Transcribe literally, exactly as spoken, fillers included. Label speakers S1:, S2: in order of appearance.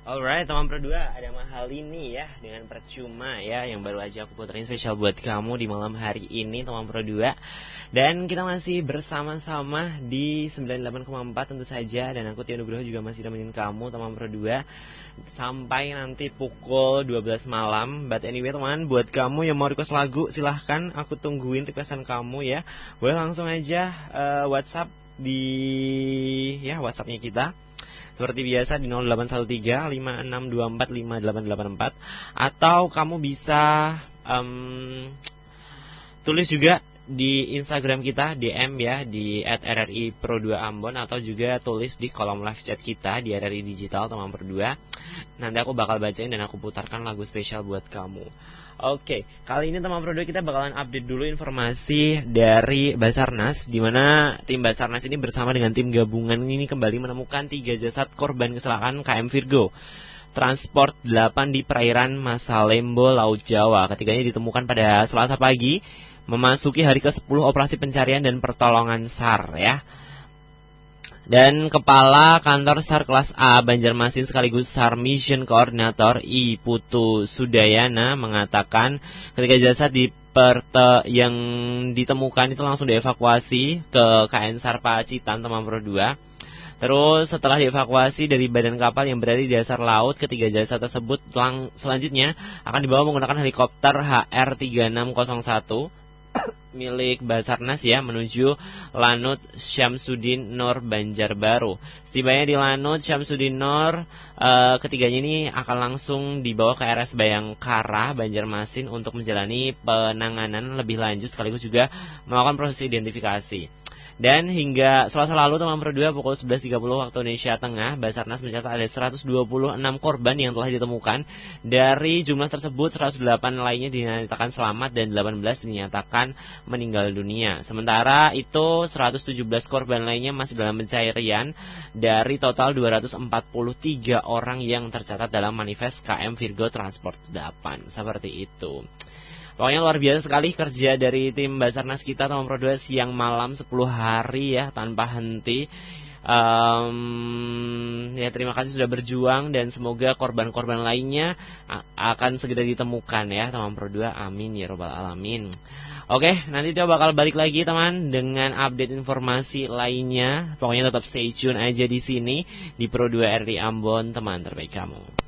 S1: Alright, teman berdua, ada mahal ini ya dengan percuma ya yang baru aja aku puterin spesial buat kamu di malam hari ini teman berdua. Dan kita masih bersama-sama di sembilan puluh delapan koma empat tentu saja, dan aku Tio Nugroho juga masih nemenin kamu teman berdua sampai nanti pukul dua belas malam. But anyway teman, buat kamu yang mau request lagu silahkan, aku tungguin requestan kamu ya. Boleh langsung aja uh, WhatsApp di ya WhatsAppnya kita seperti biasa di nol delapan satu tiga lima enam dua empat lima delapan delapan empat, atau kamu bisa um, tulis juga di Instagram kita, D M ya di at R R I Pro dua Ambon, atau juga tulis di kolom live chat kita di R R I Digital teman berdua. Nanti aku bakal bacain dan aku putarkan lagu spesial buat kamu. Oke, kali ini teman berdua kita bakalan update dulu informasi dari Basarnas, di mana tim Basarnas ini bersama dengan tim gabungan ini kembali menemukan tiga jasad korban kecelakaan K M Virgo Transport delapan di perairan Masalembo, Laut Jawa. Ketiganya ditemukan pada Selasa pagi, memasuki hari ke sepuluh operasi pencarian dan pertolongan S A R ya. Dan Kepala Kantor S A R Kelas A Banjarmasin sekaligus S A R Mission Coordinator I Putu Sudayana mengatakan ketika jasad di perte yang ditemukan itu langsung dievakuasi ke K N S A R Pacitan teman berdua. Terus setelah dievakuasi dari badan kapal yang berada di dasar laut, ketiga jasad tersebut lang- selanjutnya akan dibawa menggunakan helikopter H R tiga enam nol satu milik Basarnas ya menuju Lanut Syamsuddin Nur Banjarbaru. Setibanya di Lanut Syamsuddin Nur, e, ketiganya ini akan langsung dibawa ke R S Bayangkara Banjarmasin untuk menjalani penanganan lebih lanjut sekaligus juga melakukan proses identifikasi. Dan hingga Selasa lalu teman berdua pukul sebelas tiga puluh waktu Indonesia Tengah, Basarnas mencatat ada seratus dua puluh enam korban yang telah ditemukan. Dari jumlah tersebut seratus delapan lainnya dinyatakan selamat dan delapan belas dinyatakan meninggal dunia. Sementara itu seratus tujuh belas korban lainnya masih dalam pencarian dari total dua ratus empat puluh tiga orang yang tercatat dalam manifest K M Virgo Transport delapan. Seperti itu. Pokoknya luar biasa sekali kerja dari tim Basarnas kita teman berdua, siang malam sepuluh hari ya tanpa henti. Um, ya terima kasih sudah berjuang, dan semoga korban-korban lainnya akan segera ditemukan ya teman berdua. Amin ya robbal alamin. Oke, nanti kita bakal balik lagi teman dengan update informasi lainnya. Pokoknya tetap stay tune aja di sini di Pro dua R R I Ambon, teman terbaik kamu.